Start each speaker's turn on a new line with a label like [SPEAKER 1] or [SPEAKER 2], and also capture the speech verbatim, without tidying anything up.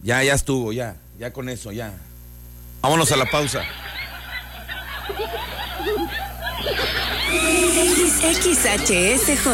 [SPEAKER 1] Ya, ya estuvo, ya. Ya con eso, ya. Vámonos a la pausa.
[SPEAKER 2] X H S J.